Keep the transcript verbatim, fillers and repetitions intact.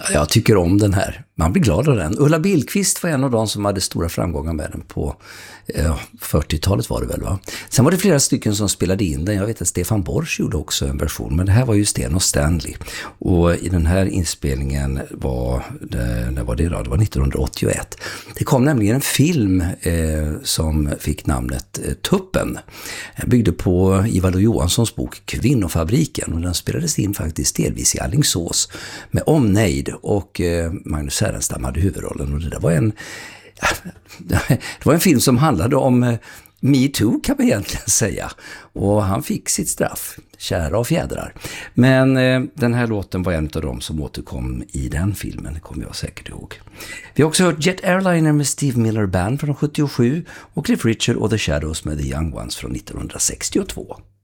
Jag tycker om den här. Man blir glad av den. Ulla Billqvist var en av de som hade stora framgångar med den på eh, fyrtiotalet var det väl, va? Sen var det flera stycken som spelade in den. Jag vet att Stefan Borsch gjorde också en version, men det här var ju Sten och Stanley. Och i den här inspelningen var det, när var det då? Det var nittonhundraåttioett. Det kom nämligen en film eh, som fick namnet eh, Tuppen. Den byggde på Ivar Johanssons bok Kvinnofabriken, och den spelades in faktiskt delvis i Alingsås med omnejd, och eh, Magnus Härenstam hade huvudrollen, och det där var en det var en film som handlade om eh, Me Too, kan man egentligen säga, och han fick sitt straff, kära och fjädrar. Men eh, den här låten var en av dem som återkom i den filmen, det kommer jag säkert ihåg. Vi har också hört Jet Airliner med Steve Miller Band från sjuttiosju och Cliff Richard och The Shadows med The Young Ones från nittonhundrasextiotvå.